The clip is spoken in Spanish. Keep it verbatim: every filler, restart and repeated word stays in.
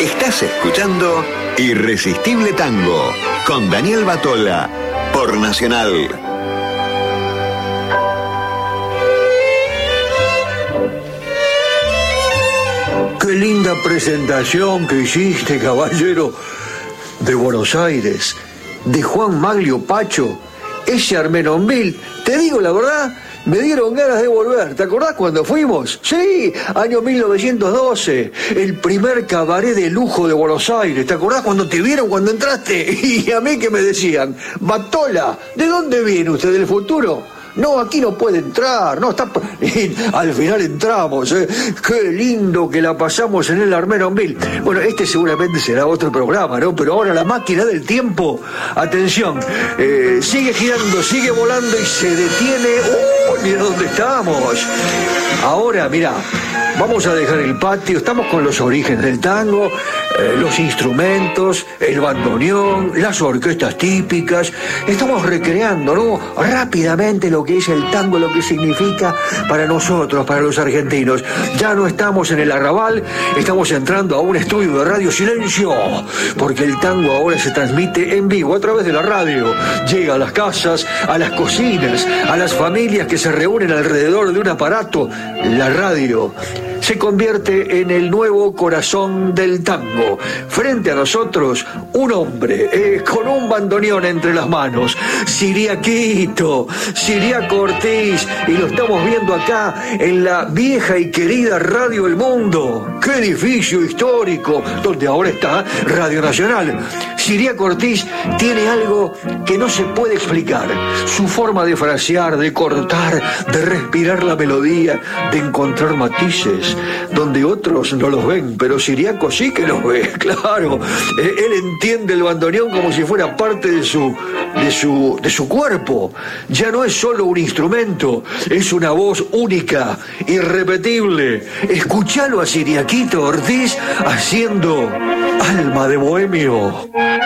Estás escuchando Irresistible Tango con Daniel Batola por Nacional. Qué linda presentación que hiciste, caballero, de Buenos Aires, de Juan Maglio Pacho, ese Armenonville. Te digo la verdad, me dieron ganas de volver. ¿Te acordás cuando fuimos? Sí, año mil novecientos doce, el primer cabaret de lujo de Buenos Aires. ¿Te acordás cuando te vieron cuando entraste? Y a mí que me decían, Batola, ¿de dónde viene usted, del futuro? No, aquí no puede entrar, no está. Y al final entramos, ¿eh? Qué lindo que la pasamos en el Armenonville. Bueno, este seguramente será otro programa, ¿no? Pero ahora la máquina del tiempo, atención, eh, sigue girando, sigue volando y se detiene. ¡Uh! Mira dónde estamos. Ahora, mira, vamos a dejar el patio, estamos con los orígenes del tango, eh, los instrumentos, el bandoneón, las orquestas típicas. Estamos recreando, ¿no? Rápidamente lo que es el tango, lo que significa para nosotros, para los argentinos. Ya no estamos en el arrabal, estamos entrando a un estudio de Radio Silencio, porque el tango ahora se transmite en vivo a través de la radio. Llega a las casas, a las cocinas, a las familias que se reúnen alrededor de un aparato. La radio se convierte en el nuevo corazón del tango. Frente a nosotros, un hombre eh, con un bandoneón entre las manos. Siriaquito, Siriaco Ortiz, y lo estamos viendo acá en la vieja y querida Radio El Mundo. ¡Qué edificio histórico! Donde ahora está Radio Nacional. Siriaco Ortiz tiene algo que no se puede explicar. Su forma de frasear, de cortar, de respirar la melodía, de encontrar matices donde otros no los ven, pero Siriaco sí que los ve, claro. Eh, él entiende el bandoneón como si fuera parte de su, de su, de su cuerpo. Ya no es solo un instrumento, es una voz única, irrepetible. Escuchalo a Siriaquito Ortiz haciendo Alma de Bohemio.